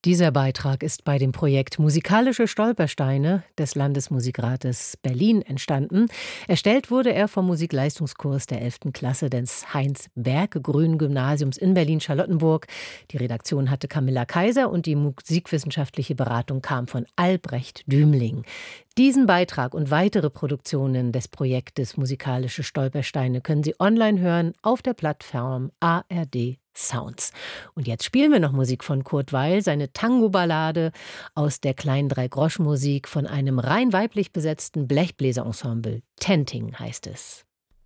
Dieser Beitrag ist bei dem Projekt Musikalische Stolpersteine des Landesmusikrates Berlin entstanden. Erstellt wurde er vom Musikleistungskurs der 11. Klasse des Heinz-Berggruen-Gymnasiums in Berlin-Charlottenburg. Die Redaktion hatte Camilla Kaiser und die musikwissenschaftliche Beratung kam von Albrecht Dümling. Diesen Beitrag und weitere Produktionen des Projektes Musikalische Stolpersteine können Sie online hören auf der Plattform ARD Sounds. Und jetzt spielen wir noch Musik von Kurt Weill, seine Tango-Ballade aus der kleinen Dreigroschmusik von einem rein weiblich besetzten Blechbläserensemble. Tenting heißt es.